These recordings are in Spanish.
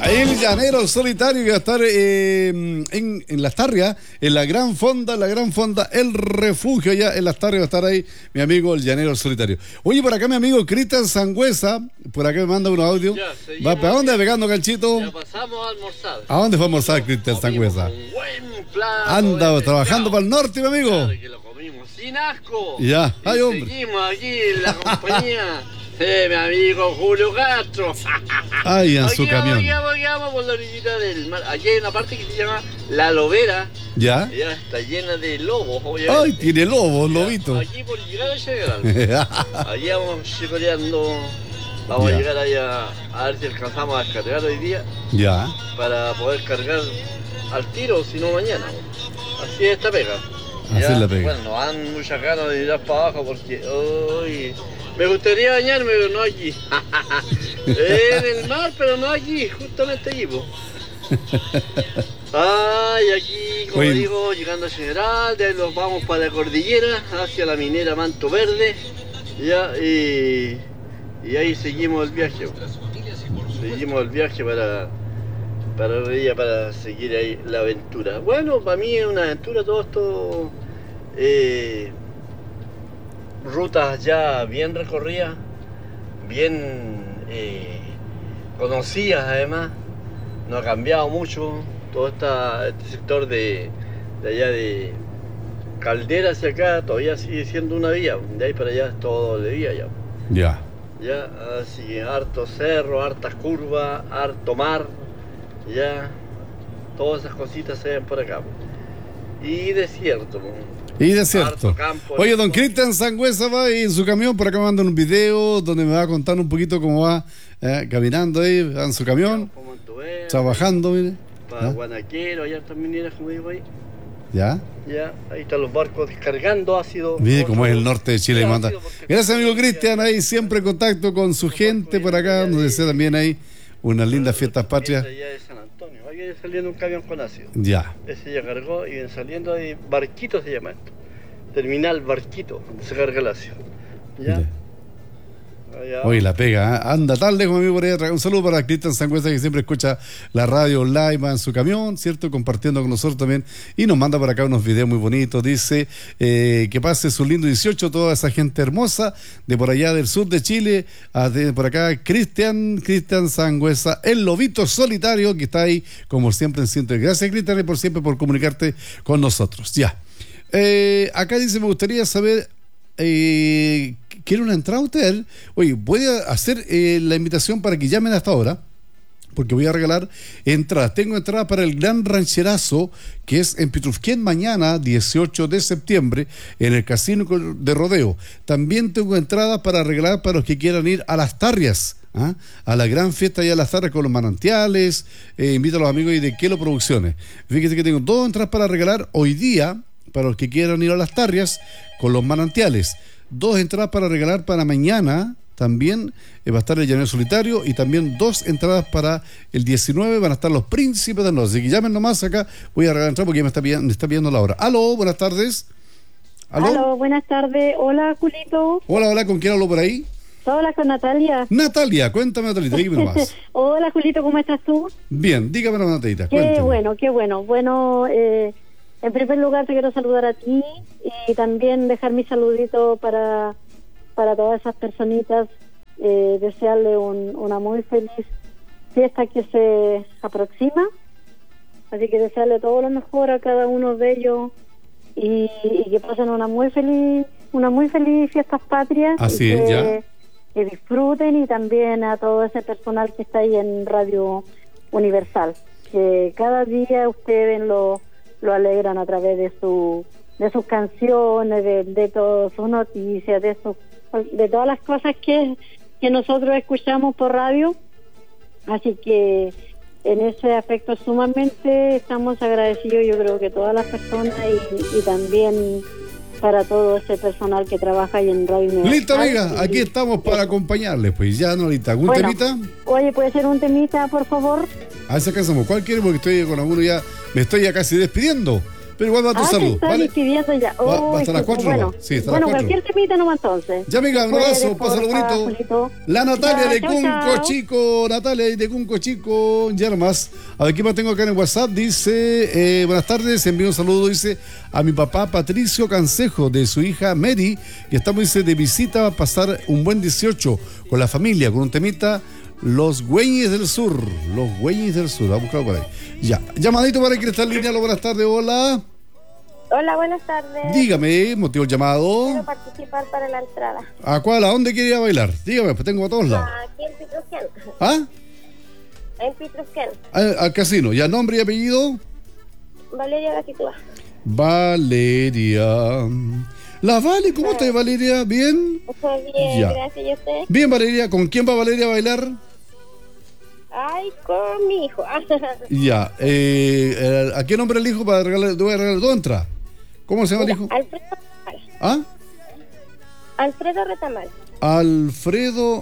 El llanero solitario que va a estar en Las Tarrias, en la Gran Fonda, El Refugio, allá en Las Tarrias va a estar ahí mi amigo el llanero solitario. Oye, por acá mi amigo Cristian Sangüesa, por acá me manda unos audios. ¿Va para dónde pegando, Canchito? Ya pasamos a almorzar. ¿A dónde fue a almorzar Cristian Sangüesa? Un buen plato. Anda trabajando para el norte, mi amigo. Claro que lo comimos sin asco. Ya, ay, y hombre. seguimos aquí en la compañía de mi amigo Julio Castro. Ay, en su camión. Aquí vamos por la orillita del mar. Aquí hay una parte que se llama La Lobera. ¿Ya? Ya está llena de lobos, obviamente. Ay, tiene lobos, lobito. Aquí por llegar a Cheveral. Allí vamos chicoteando. Vamos Ya. a llegar allá a ver si alcanzamos a descargar hoy día Ya. para poder cargar al tiro, si no mañana. Así es esta pega. Así es la pega. Bueno, no dan muchas ganas de ir para abajo porque hoy me gustaría bañarme, pero no aquí. En el mar, pero no aquí, justamente aquí, po. Ay, aquí, como Oye. digo, llegando a General, de ahí nos vamos para la cordillera, hacia la minera Manto Verde, ya, y ahí seguimos el viaje. Seguimos el viaje para seguir ahí la aventura. Bueno, para mí es una aventura todo esto. Rutas ya bien recorridas, bien conocidas además, no ha cambiado mucho. Todo este sector de allá de Caldera hacia acá todavía sigue siendo una vía, de ahí para allá es todo doble vía ya. Ya. Ya, así que harto cerro, hartas curvas, harto mar, ya, todas esas cositas se ven por acá. Y desierto, Y desierto. harto campo. Oye, don Cristian Sangüesa va ahí en su camión, por acá me mandan un video donde me va a contar un poquito cómo va caminando ahí, va en su camión, Como en Tubera, trabajando, mire. para ¿Ah? Guanaquero, allá también mineras, como digo ahí. Ya. Ya, ahí están los barcos descargando ácido. Mire cómo es el norte de Chile y manda. Ácido porque- Gracias, amigo Cristian, ahí siempre en contacto con su gente por acá, nos desea también ahí unas lindas fiestas patrias. Allá de San Antonio, ahí viene saliendo un camión con ácido. Ya. Ese ya cargó y viene saliendo ahí, Barquito se llama esto. Terminal Barquito, donde se carga el ácido. ¿Ya? Ya. Allá. Oye, la pega, ¿eh? Anda tan lejos, amigo, por ahí atrás. Un saludo para Cristian Sangüesa, que siempre escucha la radio online, va en su camión, ¿cierto? Compartiendo con nosotros también. Y nos manda por acá unos videos muy bonitos. Dice que pase su lindo 18, toda esa gente hermosa de por allá del sur de Chile. Por acá, Cristian Sangüesa, el lobito solitario que está ahí, como siempre, en ciento. Gracias, Cristian, y por siempre por comunicarte con nosotros. Ya. Acá dice, me gustaría saber. ¿Quiere una entrada usted? Oye, voy a hacer la invitación para que llamen hasta ahora, porque voy a regalar entradas. Tengo entradas para el Gran Rancherazo, que es en Pitrufquén mañana, 18 de septiembre, en el Casino de Rodeo. También tengo entradas para regalar para los que quieran ir a Las Tarrias, ¿ah? A la gran fiesta allá de Las Tarrias con los manantiales. Invito a los amigos de Kelo Producciones. Fíjense que tengo 2 entradas para regalar hoy día, para los que quieran ir a Las Tarrias con los manantiales. 2 entradas para regalar para mañana. También va a estar el Llanero Solitario. Y también 2 entradas para el 19. Van a estar los Príncipes del Norte. Así que llamen nomás acá. Voy a regalar entradas porque me está pidiendo la hora. Aló, buenas tardes. Aló, buenas tardes. Hola, Julito. Hola, ¿con quién hablo por ahí? Hola, con Natalia. Natalia, cuéntame, Natalita, dígame nomás. Hola, Julito, ¿cómo estás tú? Bien, dígame, Natalita, Qué cuéntame. bueno, qué bueno. Bueno, en primer lugar te quiero saludar a ti y también dejar mi saludito para todas esas personitas, desearle una muy feliz fiesta que se aproxima, así que desearle todo lo mejor a cada uno de ellos y que pasen una muy feliz fiestas patrias. Así y es, ya. que disfruten, y también a todo ese personal que está ahí en Radio Universal, que cada día ustedes lo alegran a través de sus canciones, de todas sus noticias, de todas las cosas que nosotros escuchamos por radio. Así que en ese aspecto sumamente estamos agradecidos, yo creo que todas las personas y también para todo ese personal que trabaja ahí en Radio Universal. Listo, amiga, aquí estamos para acompañarles, pues ya, Nolita. ¿Algún Bueno, temita? Oye, ¿puede ser un temita, por favor? A ver si alcanzamos. ¿Cuál quiere? Porque estoy con alguno ya, me estoy ya casi despidiendo. Pero igual va tu saludo, está ¿vale? despidiendo ya. Va hasta las 4 bueno, nomás. Sí, hasta bueno, las 4. cualquier temita nomás entonces. Ya, amiga, un abrazo, pásalo bonito. Julito. La Natalia Ya, de chao, Cunco chao. Chico, Natalia de Cunco Chico, ya nomás. A ver, ¿qué más tengo acá en el WhatsApp? Dice, buenas tardes, envío un saludo, dice, a mi papá Patricio Cansejo, de su hija Mary, que estamos, dice, de visita a pasar un buen 18 con la familia, con un temita, Los Güeyes del Sur. Los Güeyes del Sur, vamos a buscarlo por ahí. Ya, llamadito para el que está en línea, buenas tardes, hola. Hola, buenas tardes. Dígame, motivo del llamado. Quiero participar para la entrada. ¿A cuál? ¿A dónde quería bailar? Dígame, pues tengo a todos lados. Aquí en Pitrusquén. ¿Ah? En Pitrusquén. Al casino. ¿Ya nombre y apellido? Valeria Gatitúa. Valeria. La Vale, ¿cómo estás, Valeria? ¿Bien? Estoy bien, Ya. gracias. ¿Y usted? Bien, Valeria. ¿Con quién va Valeria a bailar? Ay, con mi hijo. Ya. ¿A qué nombre el hijo para regalar? Te voy a regalar dos entradas. ¿Cómo se llama el hijo? Alfredo Retamal. ¿Ah? Alfredo Retamal. Alfredo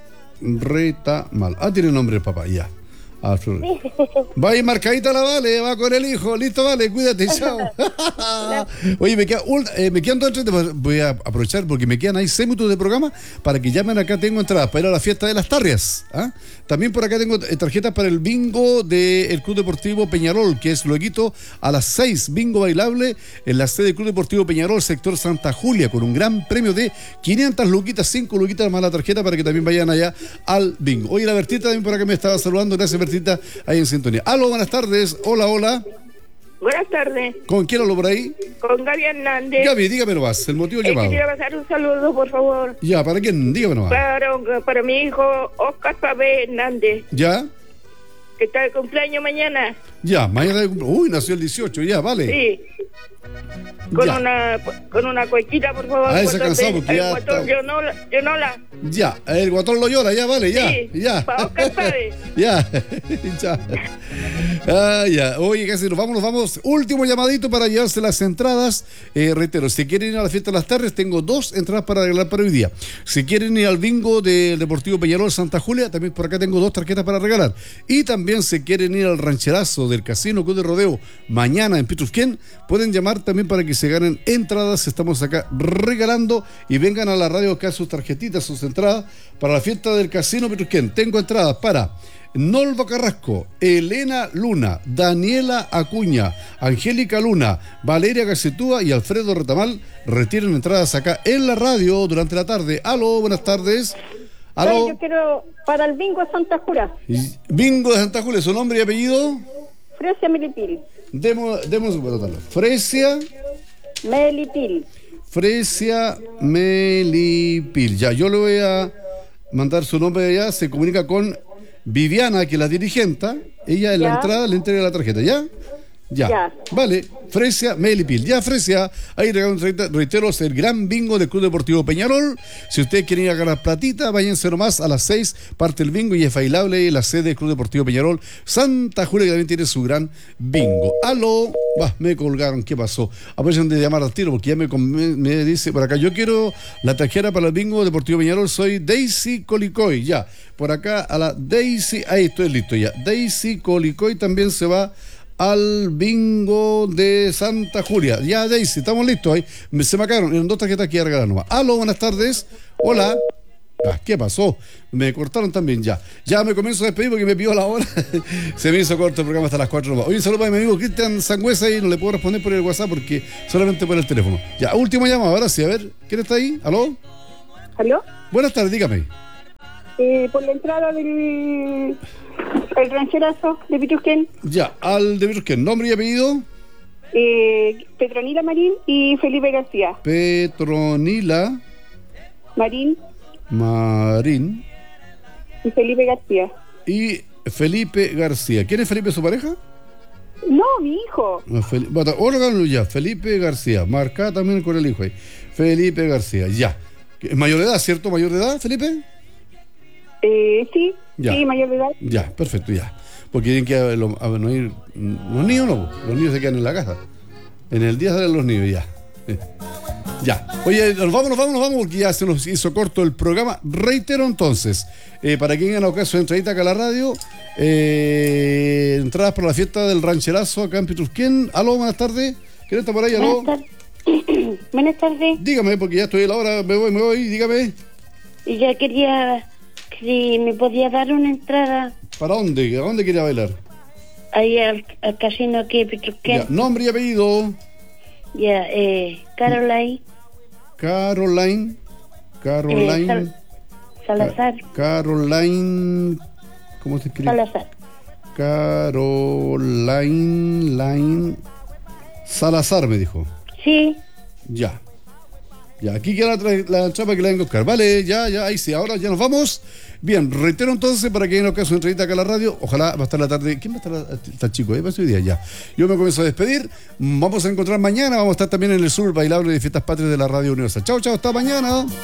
Retamal. Ah, tiene nombre el papá, ya. Alfredo. Va ahí marcadita la Vale, va con el hijo. Listo, Vale, cuídate, chao. Oye, me quedan dos entradas. Voy a aprovechar porque me quedan ahí 6 minutos de programa para que llamen. Acá tengo entradas para ir a la fiesta de las Tarrias. ¿Ah? También por acá tengo tarjetas para el bingo del Club Deportivo Peñarol, que es luego a las 6, bingo bailable en la sede del Club Deportivo Peñarol, sector Santa Julia, con un gran premio de 500 luquitas, 5 luquitas más la tarjeta para que también vayan allá al bingo. Oye, la Bertita también por acá me estaba saludando. Gracias, Bertita, ahí en sintonía. Aló, buenas tardes. Hola, hola. Buenas tardes, ¿Con quién hablo por ahí? con Gaby Hernández. Gaby, dígame nomás, el motivo del llamado. Quería pasar un saludo, por favor, Ya, ¿para quién? Dígame nomás. para mi hijo Oscar Pavé Hernández, ¿Ya? que está de cumpleaños mañana. Ya, mañana de uy, nació el 18, ya, vale. Sí. Con Ya. con una cuequita, por favor. Ah, ese guatón cansado de- porque el ya guatón está- Yonola. Ya, el guatón lo llora, ya, vale, ya. Sí, Ya. pa' Oscar Pavé. Ya, ya. Ah, ya. Oye, casi nos vamos. Último llamadito para llevarse las entradas. Reitero, si quieren ir a la fiesta de las tardes, tengo 2 entradas para regalar para hoy día. Si quieren ir al bingo del Deportivo Peñarol Santa Julia, también por acá tengo 2 tarjetas para regalar. Y también si quieren ir al rancherazo del Casino Club de Rodeo mañana en Pitrusquén, pueden llamar también para que se ganen entradas. Estamos acá regalando y vengan a la radio acá sus tarjetitas, sus entradas para la fiesta del Casino Pitrusquén. Tengo entradas para Nolva Carrasco, Elena Luna, Daniela Acuña, Angélica Luna, Valeria Gacetúa y Alfredo Retamal. Retiren entradas acá en la radio durante la tarde. Aló, buenas tardes. Aló. Yo quiero para el bingo Santa Jura. Bingo de Santa Julia, ¿su nombre y apellido? Fresia Melipil. Demos un pelotazo. Fresia Melipil. Ya, yo le voy a mandar su nombre allá. Se comunica con Viviana, que es la dirigenta. Ella en la Ya. entrada le entrega la tarjeta. ¿Ya? Ya. Ya. Vale. Fresia Melipil. Ya, Fresia. Ahí reitero, es el gran bingo del Club Deportivo Peñarol. Si ustedes quieren ir a ganar platita, váyanse nomás a las 6. Parte el bingo y es bailable en la sede del Club Deportivo Peñarol Santa Julia, que también tiene su gran bingo. Aló. Me colgaron. ¿Qué pasó? Aprovechen de llamar al tiro porque ya me dice por acá. Yo quiero la tarjeta para el bingo Deportivo Peñarol. Soy Daisy Colicoy. Ya. Por acá a la Daisy. Ahí estoy listo ya. Daisy Colicoy también se va al bingo de Santa Julia. Ya, Daisy, estamos listos ahí. Se me acabaron, eran 2 tarjetas que iba a regalar nomás. Aló, buenas tardes. Hola. ¿Qué pasó? Me cortaron también ya. Ya me comienzo a despedir porque me pidió la hora. Se me hizo corto el programa hasta las 4 nomás. Oye, un saludo para mi amigo Cristian Sangüesa y no le puedo responder por el WhatsApp porque solamente por el teléfono. Ya, último llamado, ahora sí, a ver, ¿quién está ahí? ¿Aló? ¿Aló? Buenas tardes, dígame. Por la entrada del el rancherazo de Pitrusquén, Ya, al de Virgen, nombre y apellido. Petronila Marín y Felipe García. Petronila Marín Marín y Felipe García. y Felipe García. ¿Quién es Felipe, su pareja? No, mi hijo. Órgano ya, Felipe García. Marca también con el hijo ahí. Felipe García, ya. ¿Es mayor de edad, cierto? ¿Mayor de edad, Felipe? Sí, Ya. sí, mayor de edad. Ya, perfecto, ya. Porque tienen que no ir. Los niños no, los niños se quedan en la casa. En el día salen los niños, ya. Ya. Oye, nos vamos porque ya se nos hizo corto el programa. Reitero entonces, para quien haga caso, entradita acá a la radio, entradas para la fiesta del rancherazo acá en Pitrusquén. Aló, buenas tardes. ¿Quién está por ahí, aló? Buenas tardes. Buenas tardes. Dígame, porque ya estoy a la hora, me voy, dígame. Y ya quería, si me podía dar una entrada ¿Para dónde? ¿A dónde quiere bailar? ahí al casino aquí de Petroquén. Ya, nombre y apellido. Ya, Caroline. Caroline. Salazar. Caroline. ¿Cómo se escribe? Salazar. Caroline Salazar, me dijo. Sí. Ya. Ya, aquí queda la chapa que la vengo a buscar. Vale, ya, ahí sí. Ahora ya nos vamos. Bien, reitero entonces para que en caso entrevista acá a la radio. Ojalá va a estar la tarde. ¿Quién va a estar? Está chico, va a ser hoy día ya. Yo me comienzo a despedir. Vamos a encontrar mañana. Vamos a estar también en el sur bailable de Fiestas Patrias de la Radio Universal. Chao, hasta mañana.